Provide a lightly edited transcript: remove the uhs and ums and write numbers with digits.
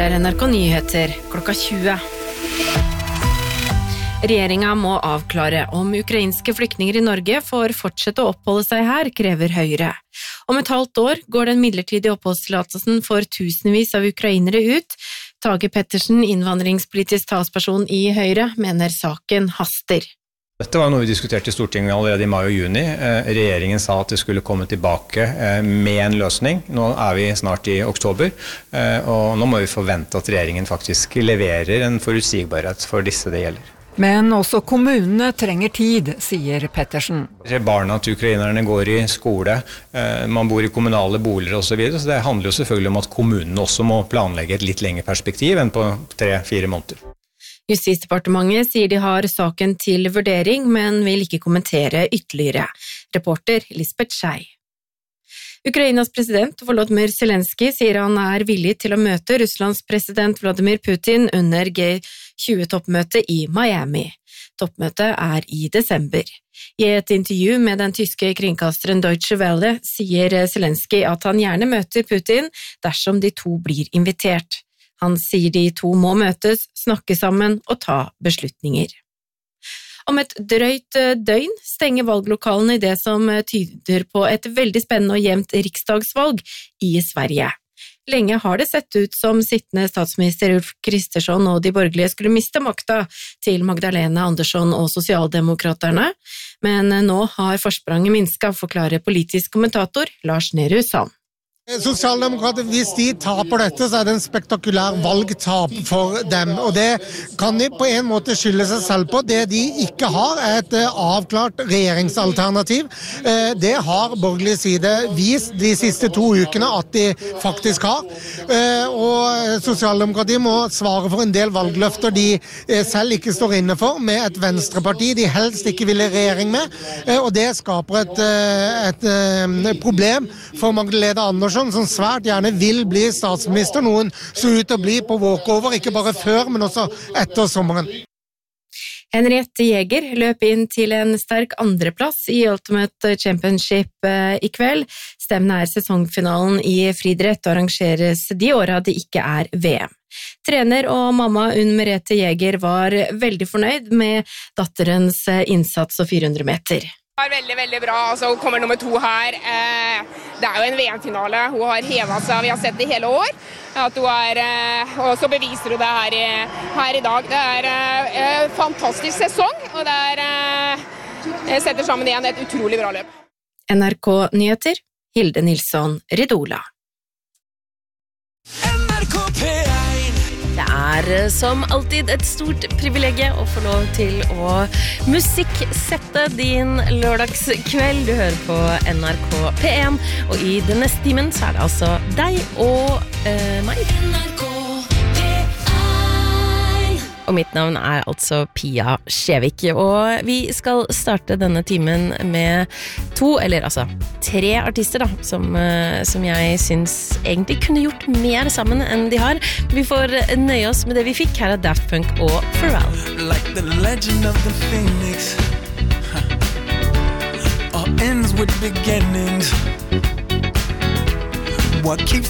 NRK Nyheter, klokka 20. Regjeringen må avklare om ukrainske flyktninger i Norge får fortsette å oppholde seg her, krever Høyre. Om et halvt år går den midlertidige oppholdstillatelsen for tusenvis av ukrainere ut. Tage Pettersen, innvandringspolitisk talsperson i Høyre, mener saken haster. Dette var noe vi diskuterte i Stortinget allerede i mai og juni. Regjeringen sa at det skulle komme tilbake med en løsning. Nå er vi snart i oktober, og nå må vi forvente at regjeringen faktisk leverer en forutsigbarhet for disse det gjelder. Men også kommunene trenger tid, sier Pettersen. Barna til ukrainerne går i skole, man bor i kommunale boliger og så videre, så det handler jo selvfølgelig om at kommunene også må planlegge et litt lengre perspektiv enn på 3-4 måneder. Justisdepartementet sier de har saken til vurdering, men vil ikke kommentere ytterligere. Reporter Lisbeth Schei. Ukrainas president Volodymyr Zelensky sier han er villig til å møte Russlands president Vladimir Putin under G20-toppmøtet i Miami. Toppmøtet er i desember. I et intervju med den tyske kringkasteren Deutsche Welle sier Zelensky at han gjerne møter Putin dersom de to blir invitert. Han sier de to må møtes, snakke sammen og ta beslutninger. Om et drøyt døgn stenger valglokalene i det som tyder på et veldig spennende og jevnt riksdagsvalg i Sverige. Lenge har det sett ut som sittende statsminister Ulf Kristersson og de borgerlige skulle miste makta til Magdalena Andersson og Sosialdemokraterne, men nå har forspranget minsket, forklarer politisk kommentator Lars Nehru Sand. Sosialdemokrater, hvis de taper dette, så er det en spektakulær valgtap for dem, og det kan de på en måte skylde seg selv på. Det de ikke har er et avklart regjeringsalternativ. Det har borgerlig side vist de siste 2 ukene at de faktisk har, og Sosialdemokratiet må svare for en del valgløfter de selv ikke står inne for, med et venstreparti de helst ikke vil i regjering med, og det skaper et problem for Magdalena Andersson, som svært gjerne vil bli statsminister. Noen så ut til å bli på walkover, ikke bare før, men også etter sommeren. Henriette Jäger løp inn til en sterk andreplass i Ultimate Championship i kveld. Stemmen er sesongfinalen i friidrett og arrangeres de årene det ikke er VM. Trener og mamma Unn Merete Jäger var veldig fornøyd med datterens innsats og 400 meter. Det var veldig, veldig bra. Altså, hun kommer nummer 2 her. Det er jo en VM-finale. Hun har hevet seg, vi har sett det hele år. At hun og så beviser hun det her i dag. Det er en fantastisk sesong, og det setter sammen igjen et utrolig bra løp. NRK Nyheter, Hilde Nilsson Ridola. NRK P1. Det er som alltid et stort privilegie å få lov til å musikksette din lørdagskveld. Du hører på NRK P1, og i den neste timen så er det altså deg og meg. NRK P1. Og mitt navn er altså Pia Skjevik, og vi skal starte denne timen med 3 artister da, som jeg synes egentlig kunne gjort mer sammen enn de har. Vi får nøye oss med det vi fikk. Her er Daft Punk og Pharrell. Like the legend of the phoenix, all ends with beginnings. What keeps